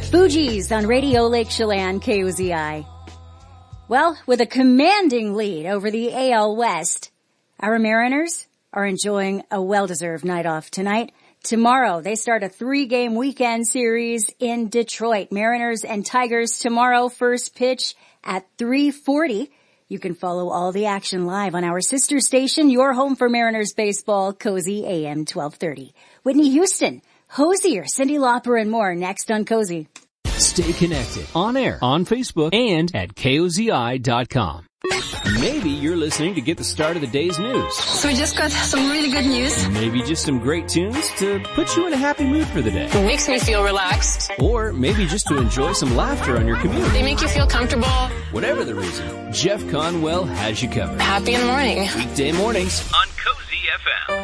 Fugees on Radio Lake Chelan, KOZI. Well, with a commanding lead over the AL West, our Mariners are enjoying a well-deserved night off tonight. Tomorrow, they start a 3-game weekend series in Detroit. Mariners and Tigers tomorrow, first pitch at 3:40. You can follow all the action live on our sister station, your home for Mariners baseball, Cozy AM 1230. Whitney Houston, Hosier, Cyndi Lauper, and more next on Cozy. Stay connected on air, on Facebook, and at KOZI.com. Maybe you're listening to get the start of the day's news. So we just got some really good news. Maybe just some great tunes to put you in a happy mood for the day. It makes me feel relaxed. Or maybe just to enjoy some laughter on your commute. They make you feel comfortable. Whatever the reason, Jeff Conwell has you covered. Happy in the morning. Weekday mornings on Cozy FM.